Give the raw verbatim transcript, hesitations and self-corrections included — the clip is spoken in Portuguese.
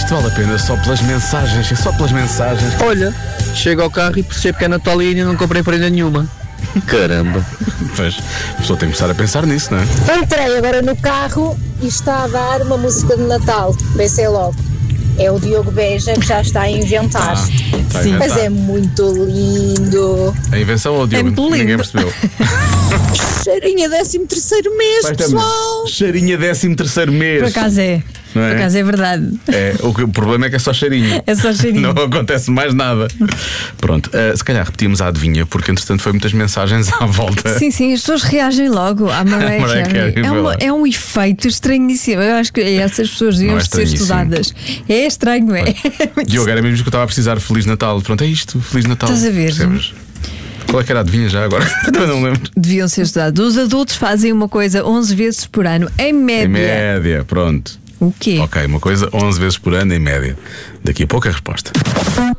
Isto vale a pena só pelas mensagens, só pelas mensagens. Olha, chego ao carro e percebo que é Natal e ainda não comprei prenda nenhuma. Caramba. Pois, a pessoa tem que começar a pensar nisso, não é? Entrei agora no carro e está a dar uma música de Natal. Pensei logo, é o Diogo Beja que já está a inventar. Ah, está a Sim, inventar. mas é muito lindo. A invenção ou o Diogo? É muito lindo. Ninguém percebeu. Cheirinha décimo terceiro mês, Vai ter- pessoal. Cheirinha décimo terceiro mês. Por acaso é. Não é? Por acaso é verdade. É, o, que- o problema é que é só cheirinho. É só cheirinho. Não acontece mais nada. Pronto, uh, se calhar repetimos a adivinha, porque entretanto foi muitas mensagens à volta. Sim, sim, as pessoas reagem logo à Mariah Mariah Carey. Carey, É, uma- vai lá. é um efeito estranhíssimo. Eu acho que essas pessoas deviam Não é ser estranhíssimo. estudadas. É estranho, é? Diogo, era mesmo que eu estava a precisar. Feliz Natal. Pronto, é isto. Feliz Natal. Estás a ver? Percebes? Qual é que era a adivinha já agora? Eu não lembro. Deviam ser estudados. Os adultos fazem uma coisa onze vezes por ano, em média. Em média, pronto. O quê? Ok, uma coisa onze vezes por ano em média. Daqui a pouco a resposta.